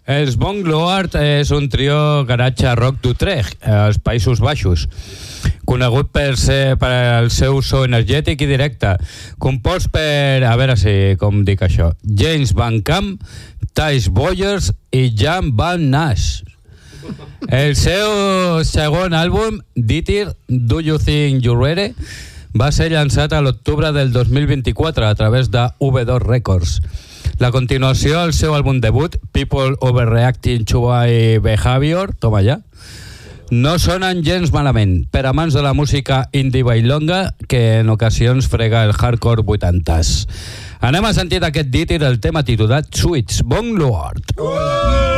Els Bongloard és un trio garatge rock d'Utrecht, als Països Baixos, conegut per el seu so energètic i directe, compost per, a veure si com dic això, James Van Camp, Thijs Boyers i Jan Van Nash. El seu segon àlbum, Dieter, Do You Think You're Ready?, va ser llançat a l'octubre del 2024 a través de V2 Records. La continuació, el seu àlbum debut, People Overreacting to My Behavior, toma ja, no sonen gens malament, per amants de la música indie bailonga que en ocasions frega el hardcore 80s. Anem a sentir d'aquest Dieter el tema titulat Sweets, Bongloard.